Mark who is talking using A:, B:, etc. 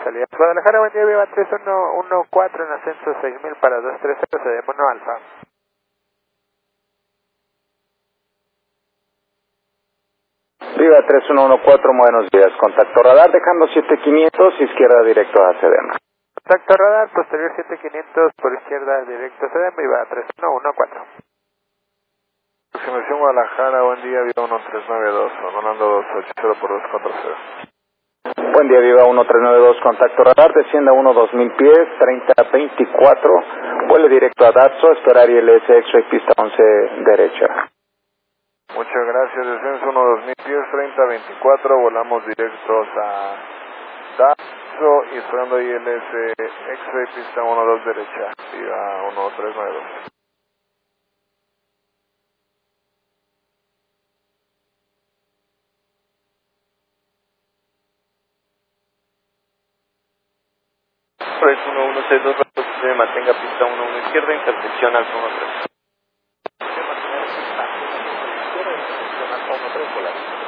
A: Salida Guadalajara, buen día, Viva 3114 en ascenso 6000 para 230, de Mono Alfa.
B: Viva 3114, buenos días. Contacto radar, dejando 7500, izquierda directo a Sedema.
A: Contacto radar, posterior 7500 por izquierda directo a Sedema, Viva 3114.
C: Aproximación Guadalajara, buen día, Viva 1392, abandonando 280 por 240.
B: Buen día, Viva 1392, contacto radar, descienda 2000 pies, 3024, vuele directo a Datso, esperar ILS X-Ray pista 11 derecha.
C: Muchas gracias, descenso 2000 pies, 3024, volamos directos a Datso y esperando ILS X-Ray pista 12 derecha, Viva 1392.
D: Proyecto 1162, se mantenga pista 11 izquierda, intersección al 13.